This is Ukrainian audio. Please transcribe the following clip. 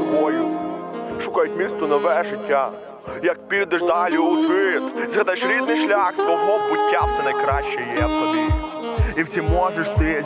тобою. Шукають місто нове життя. Як підеш далі у світ, згадаєш рідний шлях свого буття, все найкраще є в тобі. І всі можеш ти